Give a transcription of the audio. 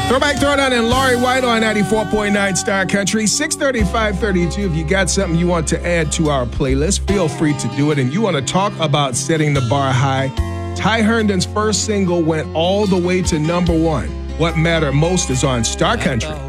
Throwback Throwdown and Laurie White on 94.9 Star Country. 6:30, 5:32. If you got something you want to add to our playlist, feel free to do it. And you want to talk about setting the bar high, Ty Herndon's first single went all the way to number one. What Mattered Most is on Star Country.